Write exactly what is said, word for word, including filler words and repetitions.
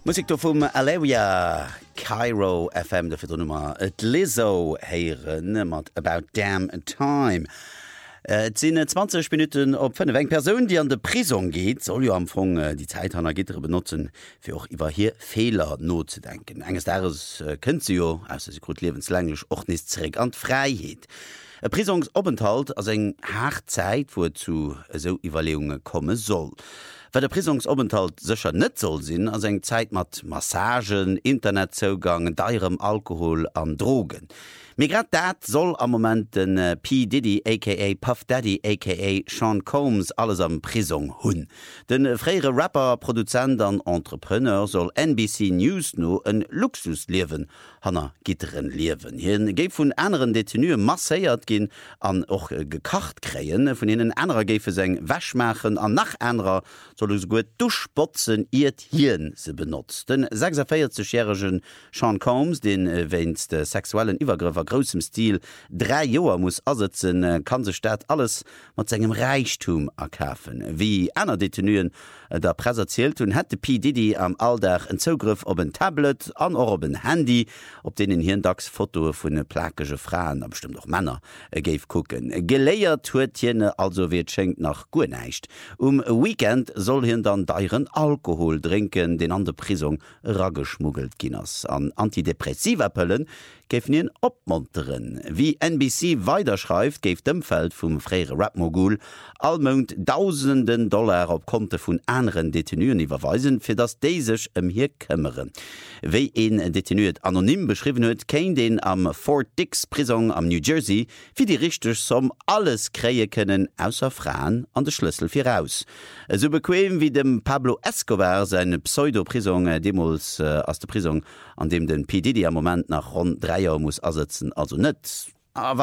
Musik do vum Alewia Cairo F M de fir Nummer et Lizzo heieren mat About Damn Time. Et sinn zwanzig Minuten op vun eng Persoun, die an de Prison geht, soll jo am Fong äh, die Zeit hanner Gittere benutzen, fir och iwwer hier Fehler notzudenken. Enges dares äh, kënnt se jo aus se gut lebenslänglech och nicht zeré an Freiheet. E Prisungsobenthalt ass eng Haarzeit, wo zu so Evaluungen komme soll. Weil der Prisungsobenthalt secher net soll sinn ass eng Zeit mat Massagen, Internetzugang, deirem Alkohol an Drogen. Migrat dat soll am moment den äh, P. Diddy aka Puff Daddy aka Sean Combs alles am Prisung hunn. Den äh, freiere Rapper, Produzent an Entrepreneur soll N B C News no en Luxusliewen hanner gitteren liewen. Hien géif vun eneren Detenue masséiert ginn an och äh, gekacht kréien, vun innen enrer géfe seng wäschmachen an nach enrer soll us goet duschpotzen iert Hien se benutzt. Den sechsundvierzig-jährigen Sean Combs, den äh, wéinst de sexuellen Iwergriffer großem Stil drei Joer muss ersetzen, kann se staat alles mat segem Reichtum erkäfen. Wie einer Detenuen der Presse erzählt hun hätte P. Diddy am Alldach en Zugriff op ein Tablet an or op ein Handy, op denen hier dacks Foto vun e plakege Frauen, aber bestimmt auch Männer geif gucken. Geléiert huet jene also wird schenkt nach Guneicht. Um Weekend soll hin dann deieren Alkohol trinken, den an der Prisung raggeschmuggelt ginners. An Antidepressivapellen gefen ihn opmonteren. Wie N B C weiterschreift, geif dem Feld vum freiere Rapmogul allmont tausenden Dollar op Konte vun anderen Detenuen iwwerweisen, fir das déisech em hier këmmeren. Wéi een Detenuet anonym beschrieben huet, kein den am Fort Dix Prison am New Jersey fir die richteg som alles kreie kënnen ausser Fraen an de Schlüssel fir aus. So bequem wie dem Pablo Escobar seine Pseudoprisung demos äh, aus der Prisung, an dem den P. Diddy am Moment nach rund drei Jahren muss ersetzen, also net. Aber